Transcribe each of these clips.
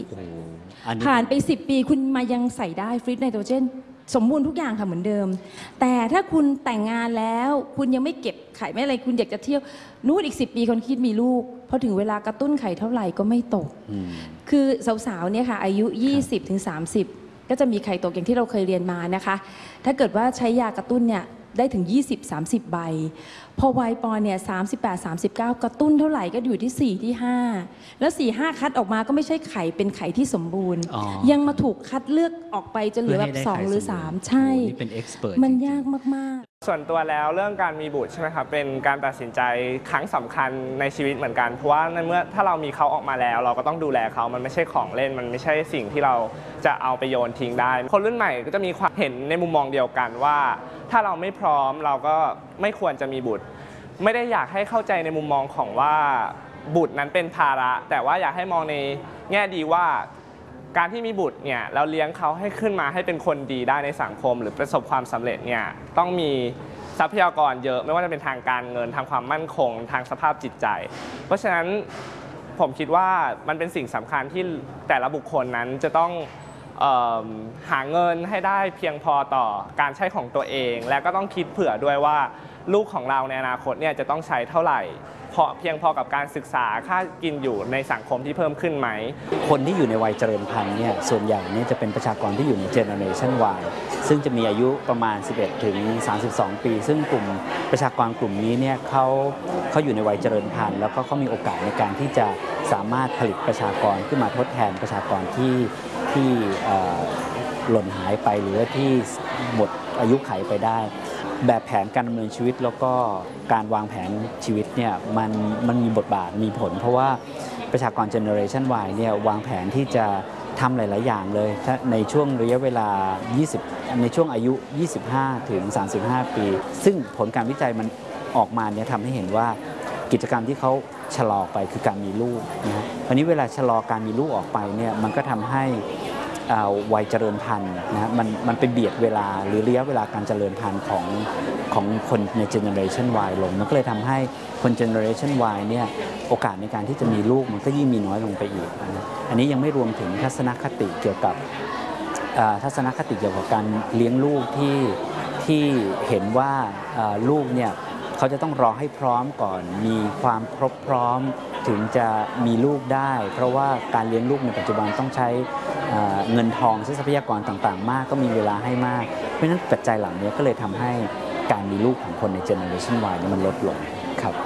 ผ่านไป10 ปีคุณมายังใส่ได้ฟรีซไนโตรเจนสมบูรณ์ทุกอย่างค่ะเหมือนเดิมแต่ถ้าคุณแต่งงานแล้วคุณยังไม่เก็บไข่ไม่อะไรคุณอยากจะเที่ยวนู่นอีก10 ปีคนคิดมีลูกพอถึงเวลากระตุ้นไข่เท่าไหร่ก็ไม่ตกคือสาวๆเนี่ยค่ะอายุ 20-30 ก็จะมีไข่ตกอย่างที่เราเคยเรียนมานะคะถ้าเกิดว่าใช้ยากระตุ้นเนี่ยได้ถึง 20-30 ใบพอวัยปอนเนี่ย38-39 กระตุ้นเท่าไหร่ก็อยู่ที่4ที่5แล้ว4-5คัดออกมาก็ไม่ใช่ไข่เป็นไข่ที่สมบูรณ์ยังมาถูกคัดเลือกออกไปจนเหลือแบบ2หรือ3ใช่มันยากมากๆส่วนตัวแล้วเรื่องการมีบุตรใช่ไหมครับเป็นการตัดสินใจครั้งสำคัญในชีวิตเหมือนกันเพราะว่าในเมื่อถ้าเรามีเขาออกมาแล้วเราก็ต้องดูแลเขามันไม่ใช่ของเล่นมันไม่ใช่สิ่งที่เราจะเอาไปโยนทิ้งได้คนรุ่นใหม่ก็จะมีความเห็นในมุมมองเดียวกันว่าถ้าเราไม่พร้อมเราก็ไม่ควรจะมีบุตรไม่ได้อยากให้เข้าใจในมุมมองของว่าบุตรนั้นเป็นภาระแต่ว่าอยากให้มองในแง่ดีว่าการที่มีบุตรเนี่ยเราเลี้ยงเขาให้ขึ้นมาให้เป็นคนดีได้ในสังคมหรือประสบความสำเร็จเนี่ยต้องมีทรัพยากรเยอะไม่ว่าจะเป็นทางการเงินทางความมั่นคงทางสภาพจิตใจเพราะฉะนั้นผมคิดว่ามันเป็นสิ่งสำคัญที่แต่ละบุคคลนั้นจะต้องหาเงินให้ได้เพียงพอต่อการใช้ของตัวเองและก็ต้องคิดเผื่อด้วยว่าลูกของเราในอนาคตเนี่ยจะต้องใช้เท่าไหร่เพียงพอกับการศึกษาค่ากินอยู่ในสังคมที่เพิ่มขึ้นไหมคนที่อยู่ในวัยเจริญพันธุ์เนี่ยส่วนใหญ่เนี่ยจะเป็นประชากรที่อยู่ในเจเนอเรชัน Y ซึ่งจะมีอายุประมาณ 11-32 ปีซึ่งกลุ่มประชากรกลุ่มนี้เนี่ยเขาอยู่ในวัยเจริญพันธุ์แล้วก็เขามีโอกาสในการที่จะสามารถผลิตประชากรขึ้นมาทดแทนประชากรที่หล่นหายไปหรือที่หมดอายุขัยไปได้แบบแผนการดำเนินชีวิตแล้วก็การวางแผนชีวิตเนี่ยมันมีบทบาทมีผลเพราะว่าประชากรเจเนอเรชัน Y เนี่ยวางแผนที่จะทำหลายๆอย่างเลยในช่วงระยะเวลาในช่วงอายุ 25-35 ปีซึ่งผลการวิจัยมันออกมาเนี่ยทำให้เห็นว่ากิจกรรมที่เขาชะลอไปคือการมีลูกนะวันนี้เวลาชะลอการมีลูกออกไปเนี่ยมันก็ทำให้วัยเจริญพันธุ์นะมันไปเบียดเวลาหรือระยะเวลาการเจริญพันธุ์ของคนในเจเนอเรชัน Y ลงมันก็เลยทำให้คนเจเนอเรชัน Y เนี่ยโอกาสในการที่จะมีลูกมันก็ยิ่งมีน้อยลงไปอีกนะอันนี้ยังไม่รวมถึงทัศนคติเกี่ยวกับการเลี้ยงลูกที่เห็นว่าลูกเนี่ยเขาจะต้องรอให้พร้อมก่อนมีความครบพร้อมถึงจะมีลูกได้เพราะว่าการเลี้ยงลูกในปัจจุบันต้องใช้เงินทองใช้ทรัพยากรต่างๆมากก็มีเวลาให้มากเพราะฉะนั้นปัจจัยเหล่านี้ก็เลยทำให้การมีลูกของคนในเจเนอเรชัน Y มันลดลงครับ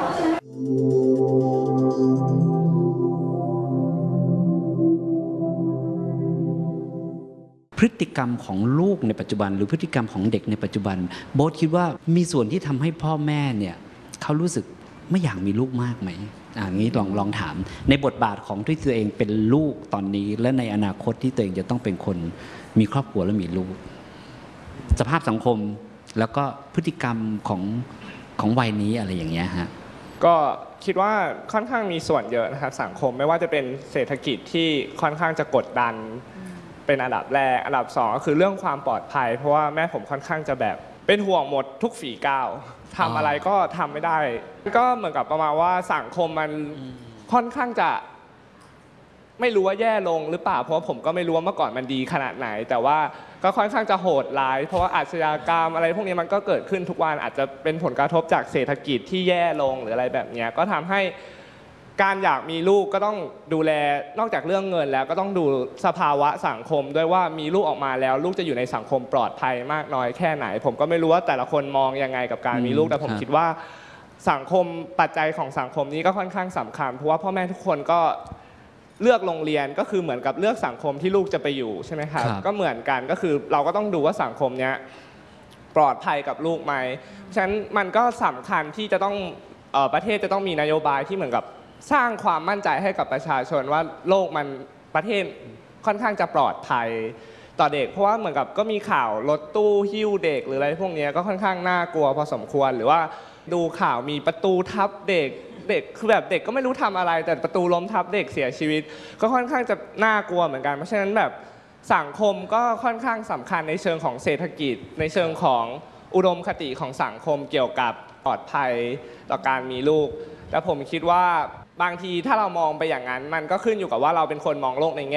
พฤติกรรมของลูกในปัจจุบันหรือพฤติกรรมของเด็กในปัจจุบันโบ๊ทคิดว่ามีส่วนที่ทำให้พ่อแม่เนี่ยเขารู้สึกไม่อยากมีลูกมากไหมงี้ลองถามในบทบาทของที่ตัวเองเป็นลูกตอนนี้และในอนาคตที่ตัวเองจะต้องเป็นคนมีครอบครัวและมีลูกสภาพสังคมแล้วก็พฤติกรรมของวัยนี้อะไรอย่างเงี้ยฮะก็คิดว่าค่อนข้างมีส่วนเยอะนะครับสังคมไม่ว่าจะเป็นเศรษฐกิจที่ค่อนข้างจะกดดันเป็นอันดับแรกอันดับ2ก็คือเรื่องความปลอดภัยเพราะว่าแม่ผมค่อนข้างจะแบบเป็นห่วงหมดทุกฝีก้าวทำอะไรก็ทำไม่ได้ก็เหมือนกับประมาณว่าสังคมมันค่อนข้างจะไม่รู้ว่าแย่ลงหรือเปล่าเพราะว่าผมก็ไม่รู้ว่าเมื่อก่อนมันดีขนาดไหนแต่ว่าก็ค่อนข้างจะโหดร้ายเพราะว่าอาชญากรรมอะไรพวกนี้มันก็เกิดขึ้นทุกวันอาจจะเป็นผลกระทบจากเศรษฐกิจที่แย่ลงหรืออะไรแบบนี้ก็ทำให้การอยากมีลูกก็ต้องดูแลนอกจากเรื่องเงินแล้วก็ต้องดูสภาวะสังคมด้วยว่ามีลูกออกมาแล้วลูกจะอยู่ในสังคมปลอดภัยมากน้อยแค่ไหนผมก็ไม่รู้ว่าแต่ละคนมองยังไงกับการมีลูกแต่ผมคิดว่าสังคมปัจจัยของสังคมนี้ก็ค่อนข้างสำคัญเพราะว่าพ่อแม่ทุกคนก็เลือกโรงเรียนก็คือเหมือนกับเลือกสังคมที่ลูกจะไปอยู่ใช่ไหมครับก็เหมือนกันก็คือเราก็ต้องดูว่าสังคมนี้ปลอดภัยกับลูกไหมฉะนั้นมันก็สำคัญที่จะต้องประเทศจะต้องมีนโยบายที่เหมือนกับสร้างความมั่นใจให้กับประชาชนว่าโลกมันประเทศค่อนข้างจะปลอดภัยต่อเด็กเพราะว่าเหมือนกับก็มีข่าวรถตู้หิ้วเด็กหรืออะไรพวกนี้ก็ค่อนข้างน่ากลัวพอสมควรหรือว่าดูข่าวมีประตูทับเด็กคือแบบเด็กก็ไม่รู้ทำอะไรแต่ประตูล้มทับเด็กเสียชีวิตก็ค่อนข้างจะน่ากลัวเหมือนกันเพราะฉะนั้นแบบสังคมก็ค่อนข้างสำคัญในเชิงของเศรษฐกิจในเชิงของอุดมคติของสังคมเกี่ยวกับปลอดภัยต่อการมีลูกแต่ผมคิดว่าบางทีถ้าเรามองไปอย่างนั้นมันก็ขึ้นอยู่กับว่าเราเป็นคนมองโลกในแง่